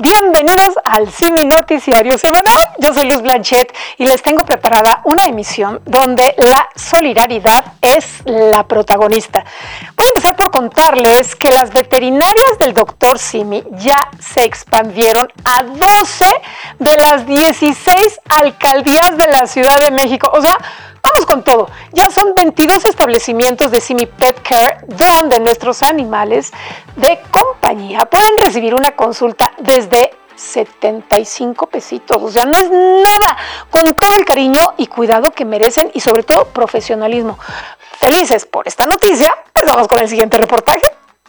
Bienvenidos al CIMI Noticiario Semanal. Yo soy Luz Blanchet y les tengo preparada una emisión donde la solidaridad es la protagonista. Voy a empezar por contarles que las veterinarias del Dr. Simi ya se expandieron a 12 de las 16 alcaldías de la Ciudad de México. O sea, vamos con todo. Ya son 22 establecimientos de Simi Pet Care donde nuestros animales de compañía pueden recibir una consulta desde 75 pesitos. O sea, no es nada. Con todo el cariño y cuidado que merecen y sobre todo profesionalismo. Felices por esta noticia, pues vamos con el siguiente reportaje.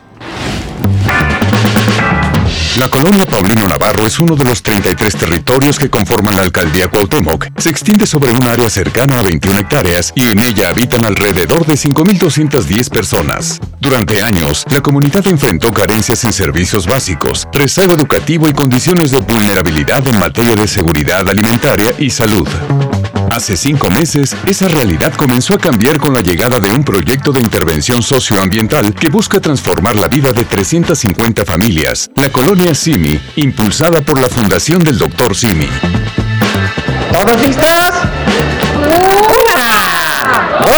La colonia Paulino Navarro es uno de los 33 territorios que conforman la alcaldía Cuauhtémoc. Se extiende sobre un área cercana a 21 hectáreas y en ella habitan alrededor de 5.210 personas. Durante años, la comunidad enfrentó carencias en servicios básicos, rezago educativo y condiciones de vulnerabilidad en materia de seguridad alimentaria y salud. Hace 5 meses, esa realidad comenzó a cambiar con la llegada de un proyecto de intervención socioambiental que busca transformar la vida de 350 familias. La colonia Simi, impulsada por la Fundación del Dr. Simi. ¿Todos listos? 1, 2,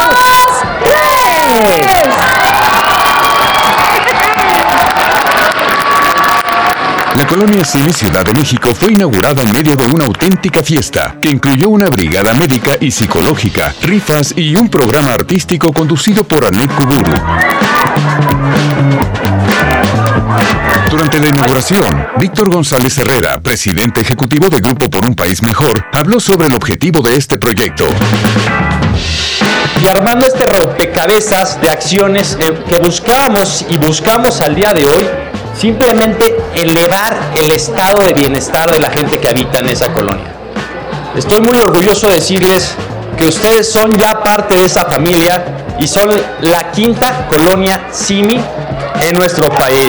3. La colonia Simi Ciudad de México fue inaugurada en medio de una auténtica fiesta que incluyó una brigada médica y psicológica, rifas y un programa artístico conducido por Anet Kuburu. Durante la inauguración, Víctor González Herrera, presidente ejecutivo de Grupo por un País Mejor, habló sobre el objetivo de este proyecto. Y armando este rompecabezas de acciones que buscamos al día de hoy, simplemente elevar el estado de bienestar de la gente que habita en esa colonia. Estoy muy orgulloso de decirles que ustedes son ya parte de esa familia y son la 5ª colonia Simi en nuestro país.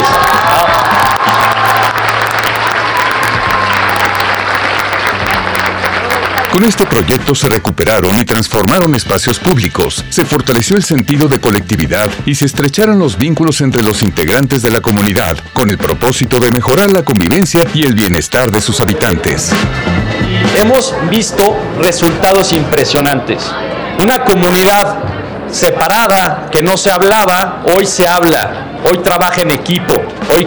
Con este proyecto se recuperaron y transformaron espacios públicos, se fortaleció el sentido de colectividad y se estrecharon los vínculos entre los integrantes de la comunidad, con el propósito de mejorar la convivencia y el bienestar de sus habitantes. Hemos visto resultados impresionantes. Una comunidad separada, que no se hablaba, hoy se habla, hoy trabaja en equipo, hoy